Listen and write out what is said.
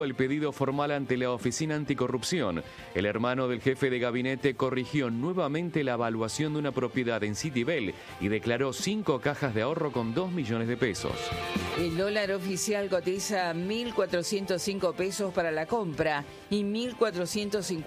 El pedido formal ante la Oficina Anticorrupción. El hermano del jefe de gabinete corrigió nuevamente la evaluación de una propiedad en Citibel y declaró 5 cajas de ahorro con 2 millones de pesos. El dólar oficial cotiza 1.405 pesos para la compra y 1.450